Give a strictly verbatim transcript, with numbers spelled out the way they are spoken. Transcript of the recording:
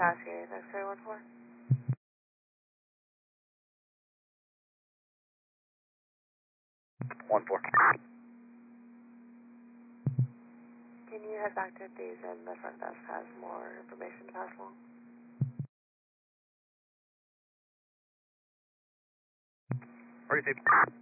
Cascade, X-ray one four. one four. Can you head back to these and the front desk has more information to pass along? Ready,